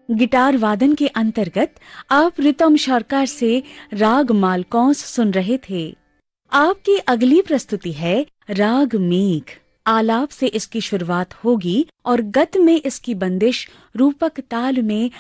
Guitar वादन के अंतर्गत आप रितम सरकार से राग मालकौंस सुन रहे थे। आपकी अगली प्रस्तुति है राग मेघ। आलाप से इसकी शुरुआत होगी और गत में इसकी बंदिश रूपक ताल में